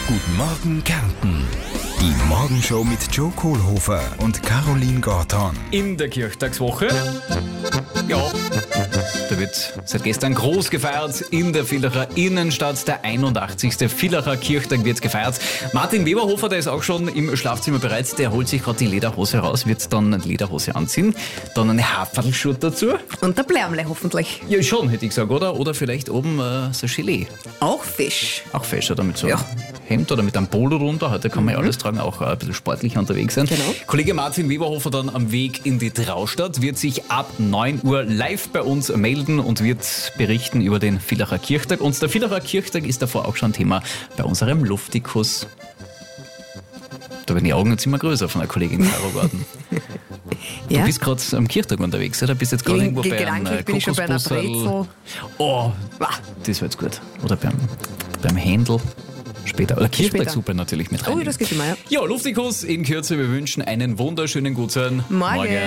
Guten Morgen Kärnten. Die Morgenshow mit Joe Kohlhofer und Caroline Gorton. In der Kirchtagswoche. Ja, da wird seit gestern groß gefeiert in der Villacher Innenstadt. Der 81. Villacher Kirchtag wird gefeiert. Martin Weberhofer, der ist auch schon im Schlafzimmer bereit. Der holt sich gerade die Lederhose raus, wird dann eine Lederhose anziehen. Dann eine Haferlschurt dazu. Und der Blärmle hoffentlich. Ja, schon, hätte ich gesagt, oder? Oder vielleicht oben so Gelee. Auch Fisch. Auch Fisch, oder mit so einem Hemd oder mit einem Polo runter. Heute kann man ja alles tragen, auch ein bisschen sportlicher unterwegs sein. Genau. Kollege Martin Weberhofer dann am Weg in die Traustadt, wird sich ab 9 Uhr live bei uns melden und wird berichten über den Villacher Kirchtag. Und der Villacher Kirchtag ist davor auch schon Thema bei unserem Luftikus. Da werden die Augen jetzt immer größer von der Kollegin Caro Gordon. Ja. Du bist gerade am Kirchtag unterwegs, oder? Bist jetzt gerade irgendwo bei einem Gedanklich bin ich schon bei einer Brezel. Oh, das wird gut. Oder beim Händel. Später. Oder Kirchtagsuppe natürlich mit rein. Oh, das geht immer, ja. Ja, Luftikus in Kürze. Wir wünschen einen wunderschönen guten Morgen.